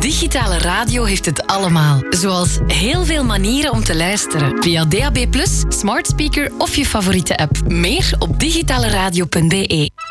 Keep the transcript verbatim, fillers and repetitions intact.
Digitale radio heeft het allemaal. Zoals heel veel manieren om te luisteren. Via D A B plus, smart speaker of je favoriete app. Meer op digitaleradio punt b e.